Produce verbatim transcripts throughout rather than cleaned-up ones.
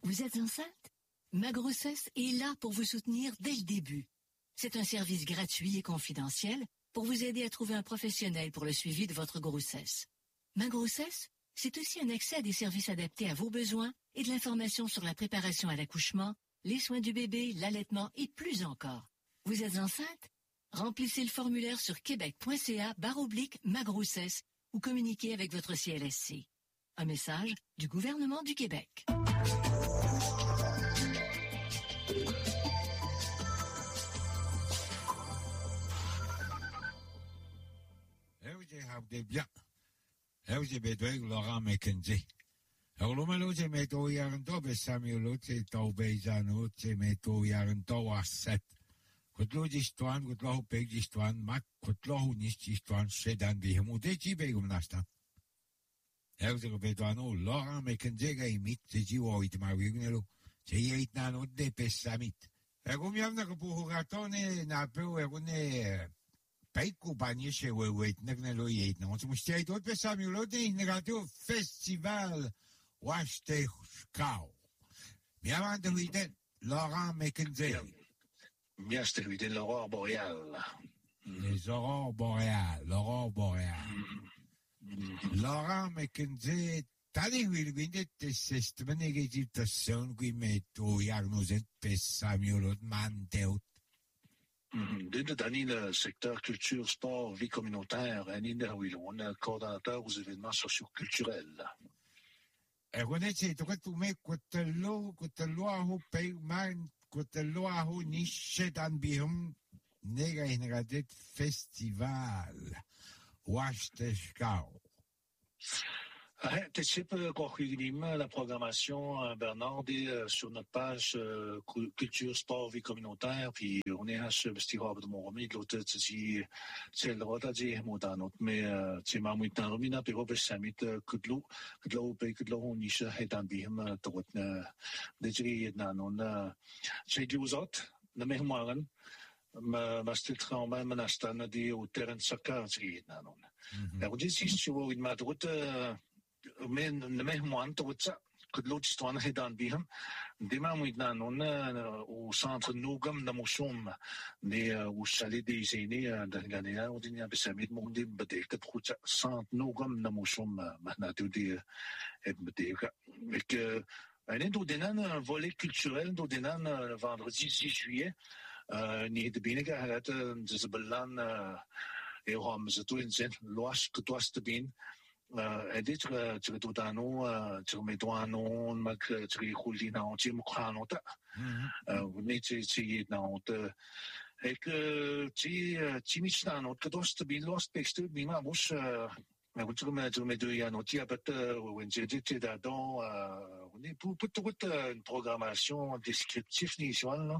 Vous êtes enceinte? Ma grossesse est là pour vous soutenir dès le début. C'est un service gratuit et confidentiel pour vous aider à trouver un professionnel pour le suivi de votre grossesse. Ma grossesse, c'est aussi un accès à des services adaptés à vos besoins et de l'information sur la préparation à l'accouchement, les soins du bébé, l'allaitement et plus encore. Vous êtes enceinte? Remplissez le formulaire sur québec.ca barre oblique ma grossesse ou communiquez avec votre C L S C. Un message du gouvernement du Québec. bien. Heuze bedweig Laurent McKenzie. Euromelo se meto yaranto be Samuel se to beizano se meto yaranto waset. Kutlo distuan kutlo peg distuan mak kutlo nis distuan sedan bi hemudeji begum nastan. Heuze bedwano Laurent McKenzie ga imit se jiwo itma wignelo. Se yeit nano de pesamit. Egum yamna kupuhugatone na peu egune Peiku banie się wejt nagnelo jeit no co muście to pesami lody negatyw festival waste skał. Miałem to widzę Laurent McKenzie. Miasto widzę l'aurore boréale. Les aurores boréales, l'aurore boréale. Laurent McKenzie tani wil gwinde te system negativ ta son gwi meto diagnoset pesami lod manteut. Dit est dans le secteur culture, sport, vie communautaire, on est coordonnateur aux événements socioculturels. E quando c'è tu me quello quello ho pe man quello ho nisce dan bihum nega in radet festival Wasteskau. Tu sais pas la programmation, Bernard, est sur notre page euh, culture, sport, vie communautaire, puis on est à ce vestiaire de mon ami, l'autre, tu dis, c'est le droit à dire, mon tanot, mais tu m'as mis dans le mina, puis on summit, que de l'eau, que de l'eau, que de l'eau, on y est dans bim, tout, déjà, non, j'ai dit aux autres, le même moyen, ma ma stil trauma manastana di au terrain soccer ci non. E oggi si ci vuole in Madrid men ne me moan totsa que l'autre histoire est dans biham dima muidna non au centre Nougam na Moussoum ne au chalet des aînés de Ghanéa on dit besamit monde bedek totsa centre Nougam na Moussoum mahna di et bedek et que un indodenan un volet culturel indodenan le vendredi six juillet ni de binega hat de belan et rom ze to in zin loas que toi te bin et dit tu tu dano tu me doano mak tu khulina on tu mkhano ta ni tu tu na on et que tu tu michano que toi te bin loas pexte bima mus mais vous trouvez tu me deux ya no ti abat when j'ai dit dedans on est pour pour toute une programmation descriptive ni là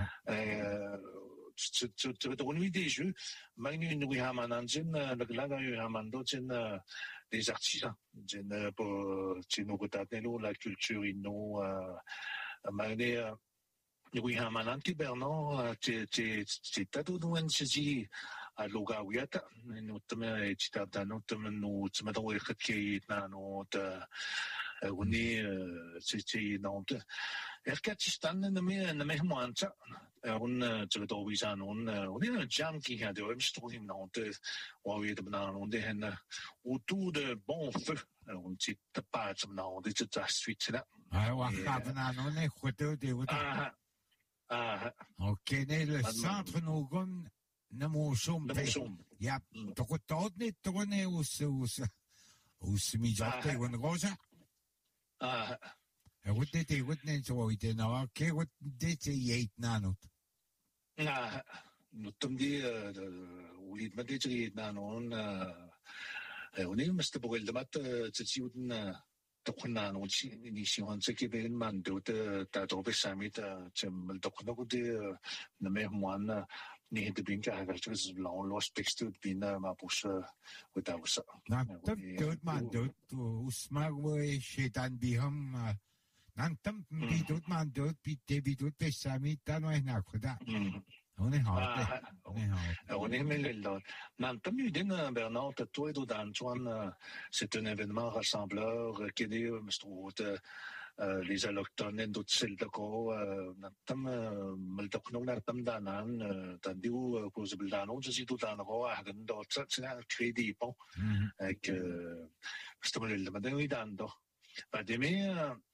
tu tu tu donnes des jeux magnu nous hamananjin le laga yu hamando jen des artisans jen pour tu nous retatelo la culture inno magné nous hamanan ki Bernard tu tu tu tatu nous nsi a loga wiata nous tme tu ta nous tme nous tme do khki na nous on est c'est c'est non erkatistan ne me ne me moanta on tu do wisan on on est un jam qui a de remstrouim non te on est de nan on est autour de bon feu on t'y pas non on est ta suite là ah wa kabna non est khoto de ah ah ok né le centre Nougam na Moussoum il y a trop de tourner au au au semi-jorté on rosa ah what did they what then so we did now okay what did they eat nanot ah nous tombe dit ou lit ma dit nanon on est must pour le mat tu ci une tokna no ci ni si on ce qui ben man de ta trobe samit chem le tokna ko de na me moan ni de bin ka ga tu long lost pixtud bin ma pus without so na tot man dot usmag we shetan biham nan tam bi dot man dot bi te bi dot pe samit ta no na khoda on est hard on est hard on est mêlé nan tam yu din Bernard toi do dan chuan c'est un événement rassembleur qui est me trouve euh, les allochtones d'autres celles de quoi n'attendent mal d'ocnon n'attendent d'anan t'endiou cause de l'anon je suis tout en roi à d'autres ça c'est créer des ponts avec c'est mal le matin oui d'ando pas demain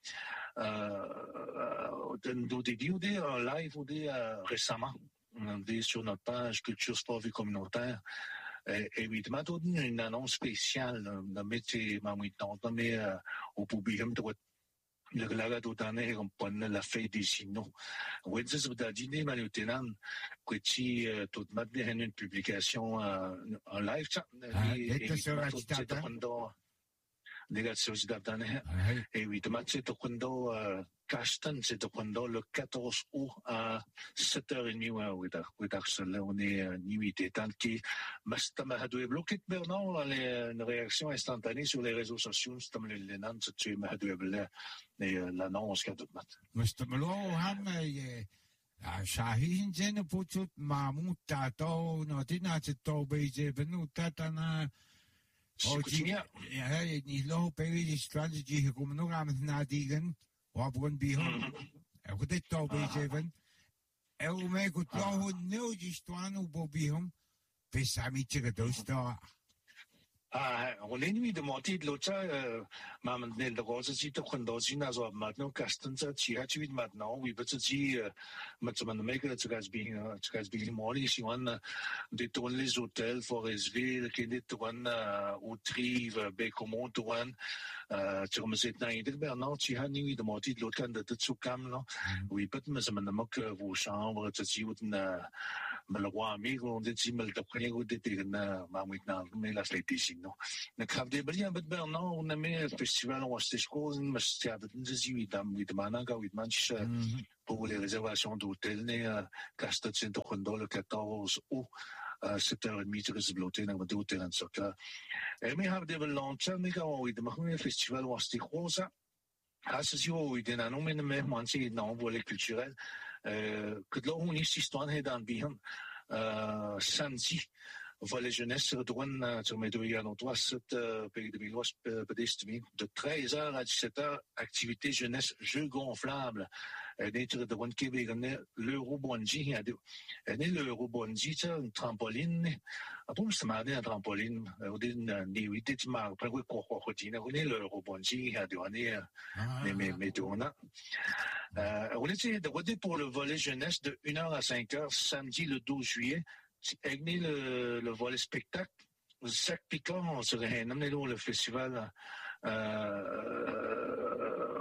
dans des vidéos des live ou des récemment des sur notre page culture sport vie communautaire et évidemment une annonce spéciale de métier mamuitant mais au public le galaga tout année on prend la fête des signaux oui c'est ce que t'as dit mais le tenant que tu tout maintenant une publication en live chat et sur la Negazioni da Dane e évidemment c'est tokundo Castan c'est tokundo le quatorze août à sept heures trente oui da oui da on est nuit tant qui mastama hadou bloqué Bernard une réaction instantanée sur les réseaux sociaux c'est comme les nan tu me hadou et l'annonce qu'a tout mat mastama ham shahin zen potut mamut tato no tina to beje benu tatana Oh, ja, ni lo peri strategy kom nog aan het nadigen. Wat begon bij hem? Ik dit toch bij zeven. En mij goed lo no die staan op bij hem. Besamit je dat sta. Ah, on est nuit de monter de l'autre, ma maintenant le rose si tu prends dans une azor maintenant castan ça tu as tu maintenant oui peut-être si maintenant mais que tu as bien tu as bien moli si on de tourner les hôtels Forestville qui de tourner Outrive Bécomont tourner tu comme c'est dans il Bernard tu as nuit de monter de l'autre de tout cam là oui peut-être mais maintenant que vos chambres tu si mais le roi ami on dit mais le premier coup de na ma maintenant mais la fête ici non na krab de bria bet Bernard on a mis festival on s'est choisi mais c'est avec une zézui dame oui de managa oui de manche pour les réservations d'hôtel né castet cent cinquante le quatorze août sept heures trente tu bloqué na d'hôtel en soccer et mais have de launcher mais quand oui de un festival on s'est choisi à ce jour oui de na non mais même moi c'est non pour les culturels que de là on est histoire est dans bien samedi voilà jeunesse redouane sur mes deux gars toi cette pays de Milos de treize heures à dix-sept heures activité jeunesse jeux gonflables nature de one Québec l'euro bungee et l'euro bungee c'est une trampoline après ça m'a dit un trampoline on dit ni huit tu m'as après quoi quoi quoi tu n'as pas l'euro bungee à donner mais mais mais on a on était de côté pour le volet jeunesse de une heure à cinq heures samedi le douze juillet Agné le, le volet spectacle, Sac Piquant, on serait amené là le festival euh,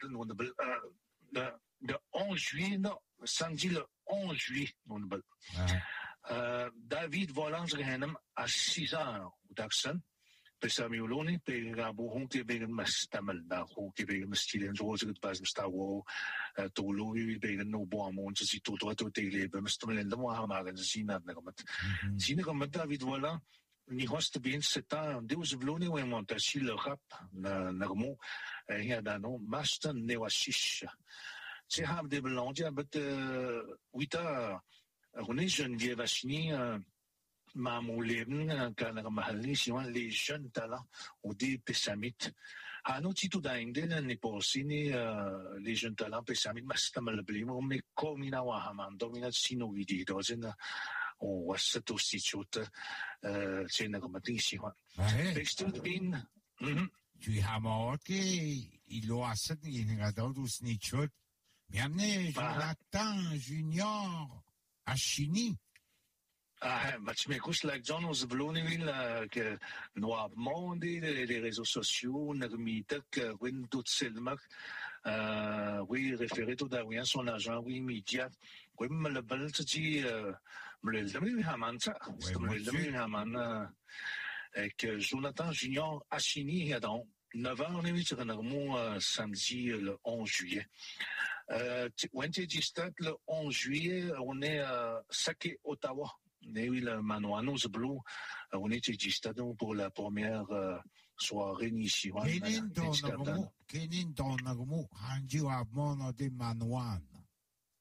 le onze juillet, non, samedi le onze juillet, euh, David Volant serait à six heures au Daxon. Pesamioloni, pe rabuhon ke be mastamal da ho ke be mastilen zo zo bas stawo to lo wi be no bo amon si to to to te le be mastamal da mo ha ma gan si na na komat si na komat David voilà ni host bien sept ans de us vloni we monta si le rap na na mo ya da no mastan ne washish si ha de blondia but wita rone Geneviève Achini ma mon leben quand on m'a dit si on les jeunes talents ou des pessamites à nous tout d'indien n'est pas aussi ni les jeunes talents pessamites mais c'est mal blé mais comme il a wa haman domina sino vidi dozena on va se aussi tout euh c'est une comme ici quoi bist du bin tu as marqué il a assez ni regardant tous ni chut mais amené Jonathan Junior à Chini. Ah, mais tu m'écoutes là, John, on se bloniville que noir monde, les réseaux sociaux, n'agmite que win tout seulement, euh, oui, référé tout d'avant son agent, oui, média, oui, mais le bel tu dis, me le demi haman ça, me le demi haman, et que Jonathan Junior Achini, il y a dans neuf heures, on est vite sur un mot samedi le onze juillet. Euh, when tu dis le onze juillet, on est à Saké, Ottawa. Oui, le Manoano Blue, on était juste pour la première soirée ici. Kenin Donagumu, Kenin Donagumu, Hanji Abmono de Manouan.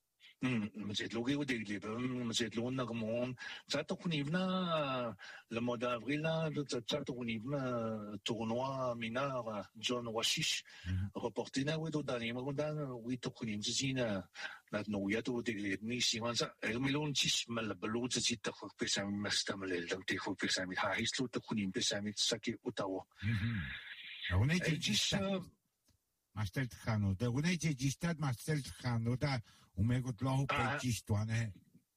مزيد لو جيو ديك ليبم مزيد لو نغمون تاتو كونيفنا le mois d'avril là تاتو كونيفنا tournoi mineur John Washish reporté na wedo dani mo dan we to kunim zina na no ya to de le ni si wan sa el milon chis mal balo zi ta ko pesa mi mastamle dan te ko pesa mi ha hislo to kunim pesa mi saki utawo one je gistat Master Khano da one je gistat Master Khano da umego tlo pe gistwane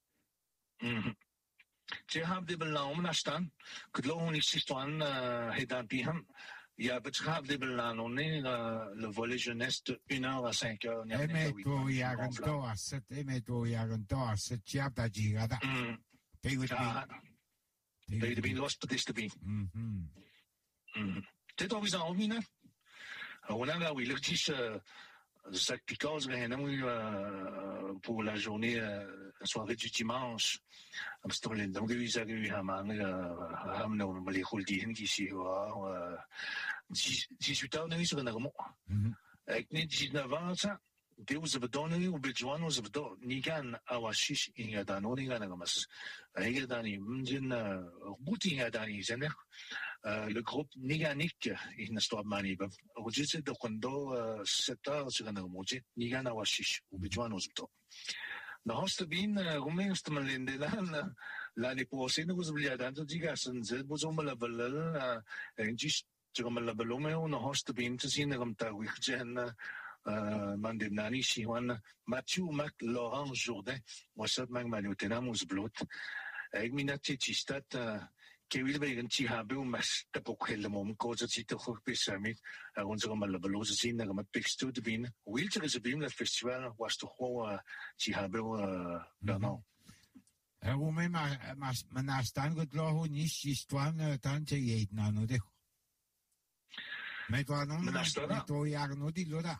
je have de belang na stan klo ni sistwan hedan piham Ja, het gaat de belang on est le volet jeunesse de une heure à cinq heures. E me to yaganto aset, e me to yaganto aset chiap da jigada. Pay with me. Pay de bin lost this to be. Mhm. Mhm. C'est always en mina. On a là oui le petit sac piquant pour la journée la soirée du dimanche. Amsterdam donc ils arrivent à manger à nous les rouler ici wa dix-huit heures nous sommes normalement avec les dix-neuf ans ça des vous avez donné au besoin nous avez donné nigan awashish ingadano nigan gamas ingadani mjin bouti ingadani zene le groupe Niganik in stop mani ba aujourd'hui de quando sept heures sur un moji nigan awashish au besoin nous avez na hoste bin rumengst malende dan l'année prochaine vous oubliez dan to diga sen ze bozo malabal en jis to malabalo me na hoste bin to sin ram ta wi jen mandemnani si wan Mathieu Mac Laurent Jourdain wasat mag manutena mus blot ek minati chistat ke wil be chi habe mas ta pokhel mom ko za chi to pesami unser malabalo sin na mat pixtu de bin wil ter is bin la festival was to ho chi habe Bernard Ego me mas manastan gut lo ni sistwan tan che yet na no de me to anon me to yar no di lo da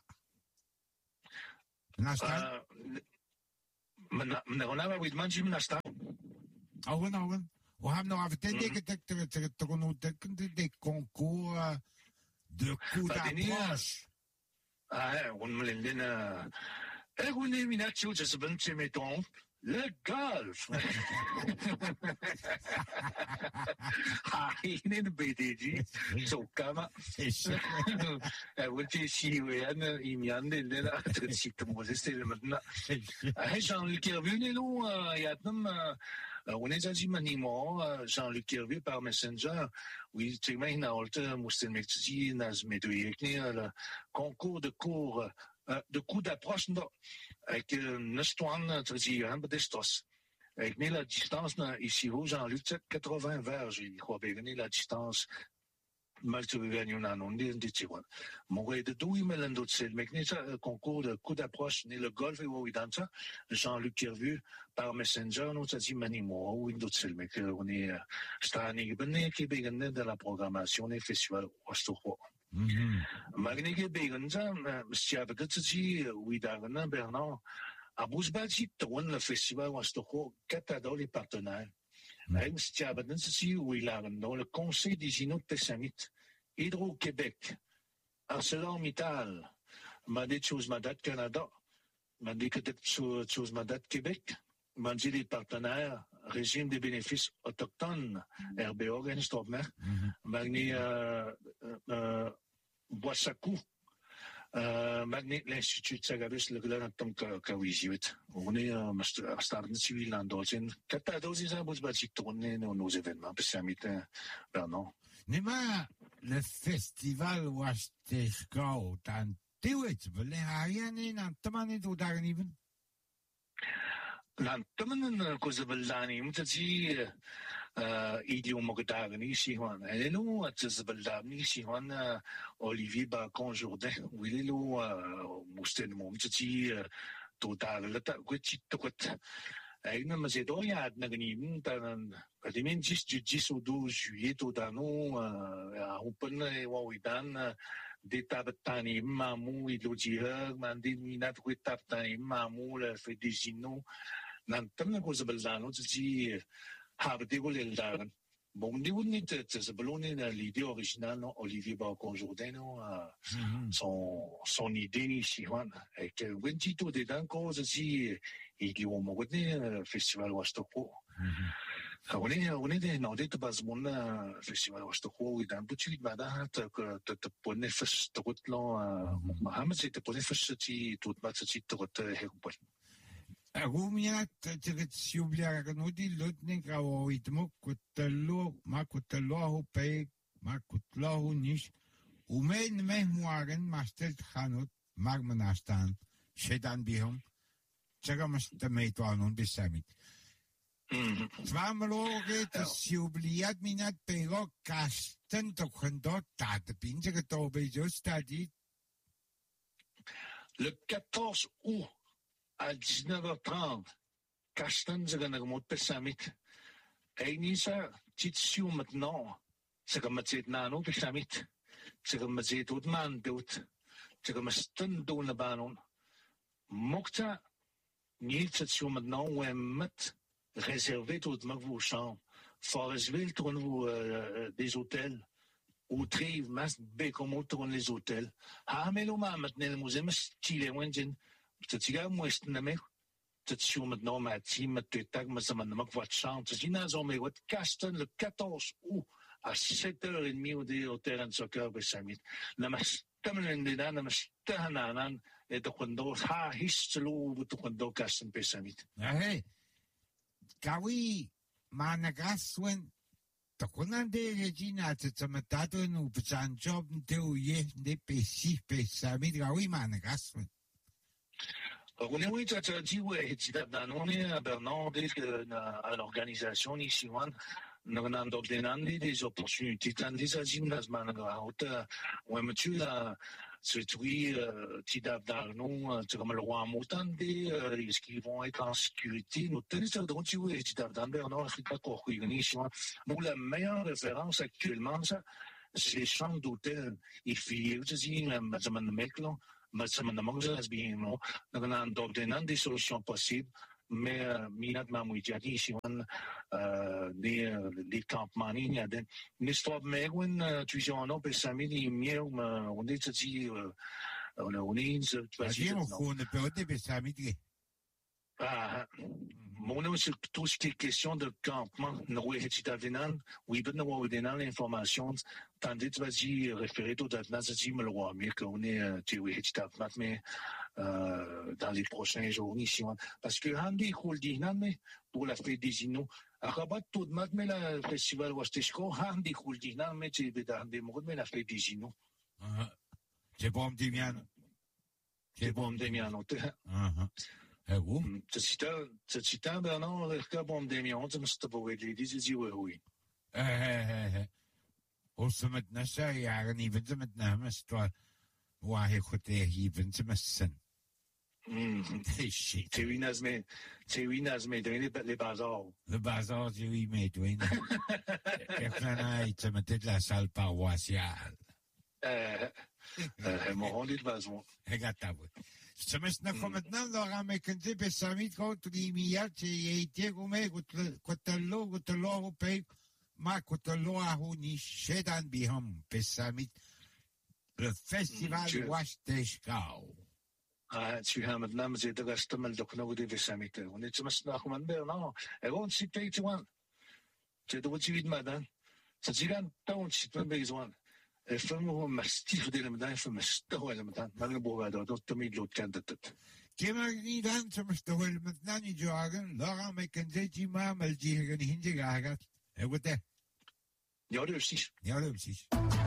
Nastan men men ona va with manji nastan Owen Owen we hebben nog even de de de concours de coup d'approche. Ah, on me l'endena. Et on est minaccio de ce vingt mettons le golf. Ah, il est de B D G. So kama. Eh, wat is hier weer in Jan de la ziet de Moses de maintenant. Ah, Jean-Luc Hervé nous il y a même on est dit manimo Jean-Luc Hervé par Messenger. Oui, tu m'as une autre moustin mexi nas medoyekni le concours de cours de coup d'approche avec Nestoine Trazi un peu d'estos. Avec la distance ici où Jean-Luc quatre-vingts verges, il croit bien la distance maltuvienne on on dit dit quoi. Mon de deux emails d'autres c'est le concours de coup d'approche ni le golf et où il dans ça Jean-Luc Hervé par Messenger nous a dit manimo où il d'autres c'est le mec on est stani ben qui bien de la programmation des festivals Ostoho. Magnifique bien ça si avec tout ceci oui dans Bernard à Bousbati tourne le festival Ostoho quatre dans les partenaires. Même si tu as besoin de où il a dans le conseil des Inuits Pessamit, Hydro-Québec, ArcelorMittal, m'a dit chose Madat Canada, m'a dit que chose Madat Québec, m'a dit les partenaires, régime des bénéfices autochtones, R B O, Stopmer, m'a dit Boissakou, Magnet l'Institut Sagavis le glan tom kawijiwit. On est à start de civil en dolcin. Quatre doses à bout bâti tourner nos événements. Parce que c'est Bernard. Nima le festival was tesco tan tiwit bele hayan in antamani do darniven. Lantaman ko zaballani mutati idiom mogdagni si wan eleno at zaballani si wan Olivier Bacon Jourdain wililo musten mumtati total la ta gwiti tokot ayna macedonia ad nagnim tan padimen jis jis au douze juillet to dano a open wa widan de tabtani mamu idlojiha mandi minat witabtani mamu la fedizino nantam ko zaballano tati habde go leldaran bon, nous, c'est l'idée originale, non, Olivier Barcon-Jourdain, non, son, son idée, ni si, et que, when tu t'es dans cause, si, il dit, on m'a le festival Wastoko. On est, on est dans des bases, mon festival Wastoko, et dans beaucoup de madame, que, te, te, ponne, fest, te, route, là, Mohamed, c'est, te, ponne, fest, ti, tout, ma, ti, te, route, hekupol. Rumia taget siublia nudi lutnik au itmo kutalo ma kutalo ho pe ma kutalo nish umen me muagen master khanut magmanastan shedan bihom chaga mast meito anon bisamit Zwamloge te siubliat minat pero kasten to khondot tat pinje ke to be just dit le quatorze août à dix-neuf heures trente, Castan, c'est un mot de Samit. Et ni ça, titio maintenant, c'est comme c'est nano de Samit. C'est comme c'est tout man doute. C'est comme c'est un don de banon. Mokta, ni titio maintenant, ou un mat réservé tout le monde vos chambres. Forestville tourne vous des hôtels. Ou trive, mas bécomo tourne les hôtels. Ah, mais l'homme a maintenant le musée, mais stylé, ouenjen. Tatiga mwest na me tatsio maintenant ma team tag ma zaman na magwat chant tina zo me wat Castan le quatorze août à sept heures trente au de au terrain de soccer de Samit na mas tamlen de na mas tahananan et de kondo ha histlo de kondo Castan pe Samit hey kawi managaswen to konan de regina tsamatado no psan job de ye de pe si pe Samit kawi managaswen On est oui, tu as dit, oui, tu as donné à Bernard à l'organisation ici, on a donné des opportunités, tant des agendas, on a mis la, c'est oui, tu as donné, c'est comme le roi Moutan, est-ce qu'ils vont être en sécurité, nous tenons donc, tu vois, tu as donné Bernard, c'est pas quoi, ici, bon, la meilleure référence actuellement, ça, c'est les chambres d'hôtel, il fait, tu dis, c'est un mec, là, mais ça m'a demandé bien, non. Nous avons donné des solutions possibles, mais minat mamouja dit si on des des campements il y a des l'histoire mais when tu dis on peut s'amener mieux on est dit on est tu vas dire on ne peut pas s'amener ah mon c'est tout ce qui est question de campement nous est d'avenant oui ben nous avons donné l'information tandis tu vas dire référer tout d'avenant c'est dit me le roi mais qu'on est tu es d'avenant mais dans les prochains jours ici parce que Andy Khuldi mais pour la fête des Inuits à Rabat tout mat mais le festival Wastishko Andy Khuldi mais tu es dans des mots mais la fête des Inuits c'est bon Demian c'est bon Demian Eh oui. C'est c'est un Bernard le bon Demian ça me c'est pas vrai les dis oui oui eh eh eh au sommet nasa ya ni vite maintenant mais toi ouais écoutez il vient me sen shit c'est une azme c'est une azme de les bazars le bazar c'est oui mais toi et là il te mettait de la salle paroissiale euh euh mon rendez de bazar regarde ça me snap maintenant Laurent McKenzie per Samit contre les milliards et été comme quotello quotello européen ma quotello a honi shedan biham per Samit le festival Wastishko ah tu as maintenant mais c'est reste mal donc nous devons Samit on est maintenant comme Bernard et on s'y paye tu vois c'est de votre vie madame c'est dire tant si tu as besoin فمو مستيف ديال المدان فمستوى المدان ما نبغى هذا تميد لو كان دت كما نيدان تمستوى المدان يجوعن لا ما كان زي ما ملجيه غني هنجي غاغات ايه وده يا ريسيش يا ريسيش